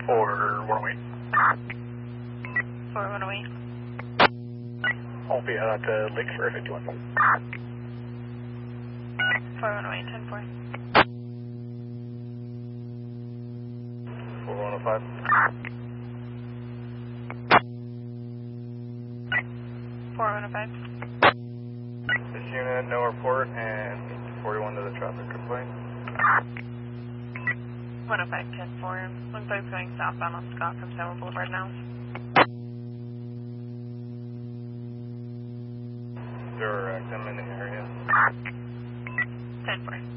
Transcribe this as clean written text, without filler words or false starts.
for 108. 4108. I'll be out at Lake for 51. 4108, 10-4. 4105. 4105. This unit, no report, and 41 to the traffic complaint. 105, 10-4. Looks like it's going southbound on Scott from Tower Boulevard now. Direct, I'm in the area. 10-4.